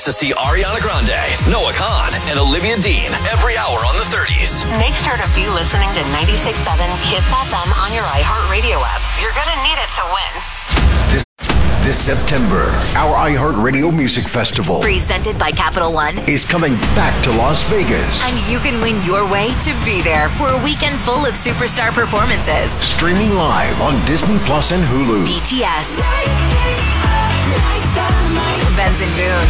To see Ariana Grande, Noah Khan, and Olivia Dean every hour on the 30s. Make sure to be listening to 96.7 KISS FM on your iHeartRadio app. You're going to need it to win. This September, our iHeartRadio Music Festival, presented by Capital One, is coming back to Las Vegas. And you can win your way to be there for a weekend full of superstar performances. Streaming live on Disney Plus and Hulu. BTS, Benson Boone,